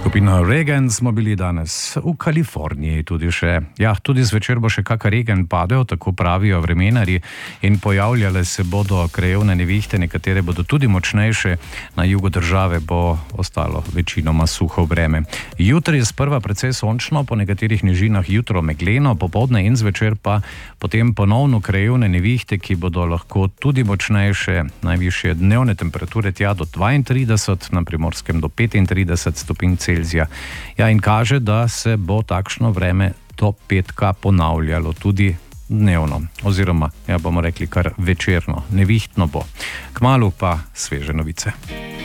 Skupina Regen smo bili danes v Kaliforniji tudi še. Ja, tudi zvečer bo še kaka regen padel, tako pravijo vremenarji, in pojavljale se bodo krajevne nevihte, nekatere bodo tudi močnejše, na jugu države bo ostalo večinoma suho vreme. Jutri je sprva precej sončno, po nekaterih nižinah jutro megleno, popoldne in zvečer pa potem ponovno krajevne nevihte, ki bodo lahko tudi močnejše, najvišje dnevne temperature tja do 32, na Primorskem do 35 stopinj Celzija. Ja, in kaže, da se bo takšno vreme do petka ponavljalo tudi dnevno, oziroma, ja, bomo rekli kar večerno, nevihtno bo. Kmalu pa sveže novice.